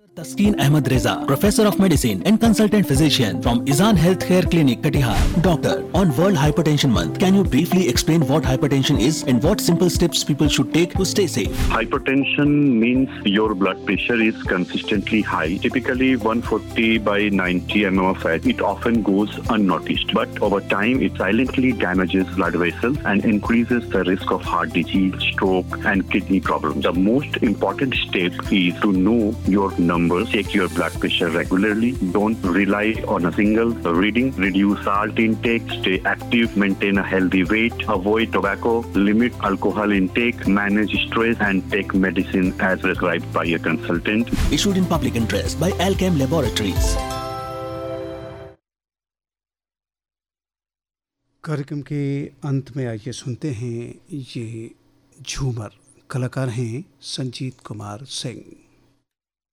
Taskeen Ahmed Reza, Professor of Medicine and Consultant Physician from Izan Healthcare Clinic, Katihar. Doctor, on World Hypertension Month, can you briefly explain what hypertension is and what simple steps people should take to stay safe? Hypertension means your blood pressure is consistently high, typically 140 by 90 mm of fat. It often goes unnoticed, but over time it silently damages blood vessels and increases the risk of heart disease, stroke and kidney problems. The most important step is to know your numbers. Check your blood pressure regularly. Don't rely on a single reading. Reduce salt intake. Stay active. Maintain a healthy weight. Avoid tobacco. Limit alcohol intake. Manage stress and take medicine as prescribed by a consultant. Issued in public interest by Alchem Laboratories. कार्यक्रम के अंत में आइए सुनते हैं ये झूमर। कलाकार हैं संजीत कुमार सिंह।